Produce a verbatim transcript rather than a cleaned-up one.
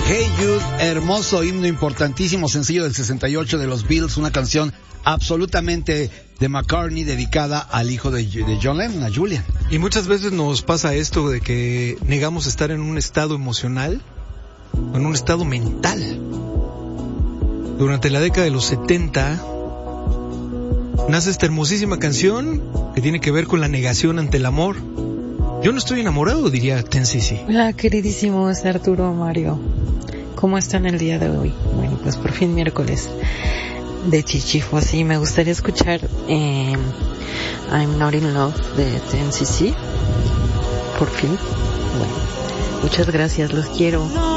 Hey Jude, hermoso himno, importantísimo sencillo del sesenta y ocho de los Beatles, una canción absolutamente de McCartney dedicada al hijo de, de John Lennon, a Julian. Y muchas veces nos pasa esto de que negamos estar en un estado emocional, en un estado mental. Durante la década de los setenta nace esta hermosísima canción que tiene que ver con la negación ante el amor. Yo no estoy enamorado, diría Ten C C. Hola, queridísimos Arturo, Mario. ¿Cómo están el día de hoy? Bueno, pues por fin miércoles de Chichifo. Sí, me gustaría escuchar eh, I'm Not in Love de Ten C C. Por fin. Bueno, muchas gracias, los quiero.